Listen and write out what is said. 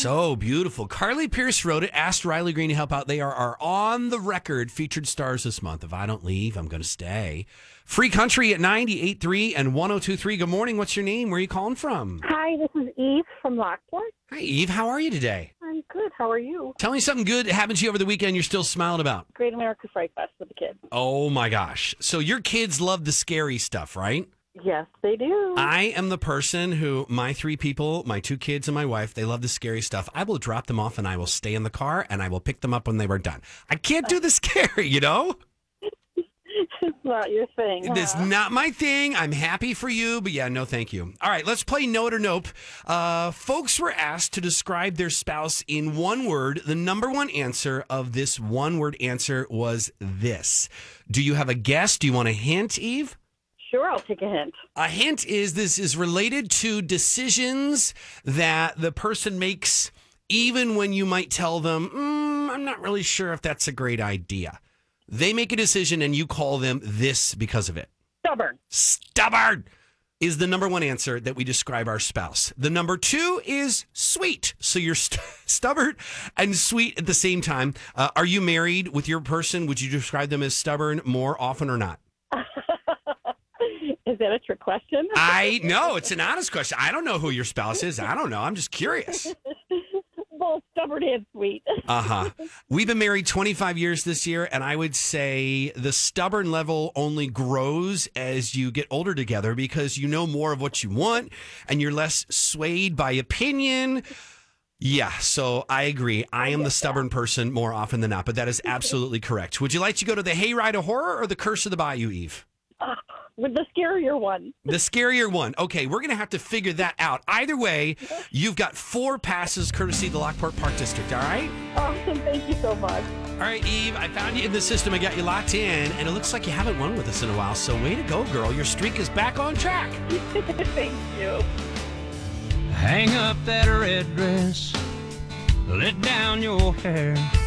So beautiful. Carly Pierce wrote it, asked Riley Green to help out. They are our on the record featured stars this month. If I don't leave, I'm going to stay. Free Country at 98.3 and 102.3. Good morning. What's your name? Where are you calling from? Hi, this is Eve from Lockport. Hi, Eve. How are you today? I'm good. How are you? Tell me something good that happened to you over the weekend you're still smiling about. Great America Fright Fest with the kids. Oh, my gosh. So your kids love the scary stuff, right? Yes, they do. I am the person who, my three people, my two kids and my wife, they love the scary stuff. I will drop them off and I will stay in the car and I will pick them up when they were done. I can't do the scary, you know? It's not your thing. It's not my thing. I'm happy for you, but yeah, no thank you. All right, let's play Know It or Nope. Folks were asked to describe their spouse in one word. The number one answer of this one-word answer was this. Do you have a guess? Do you want a hint, Eve? Sure, I'll take a hint. A hint is this is related to decisions that the person makes even when you might tell them, I'm not really sure if that's a great idea. They make a decision and you call them this because of it. Stubborn. Stubborn is the number one answer that we describe our spouse. The number two is sweet. So you're stubborn and sweet at the same time. Are you married with your person? Would you describe them as stubborn more often or not? Is that a trick question? No, it's an honest question. I don't know who your spouse is. I don't know. I'm just curious. Both stubborn and sweet. We've been married 25 years this year, and I would say the stubborn level only grows as you get older together because you know more of what you want and you're less swayed by opinion. Yeah, so I agree. I am the stubborn person more often than not, but that is absolutely correct. Would you like to go to the Hayride of Horror or the Curse of the Bayou, Eve? With the scarier one. The scarier one. Okay, we're going to have to figure that out. Either way, you've got 4 passes courtesy of the Lockport Park District, all right? Awesome. Thank you so much. All right, Eve, I found you in the system. I got you locked in, and it looks like you haven't won with us in a while. So way to go, girl. Your streak is back on track. Thank you. Hang up that red dress, let down your hair.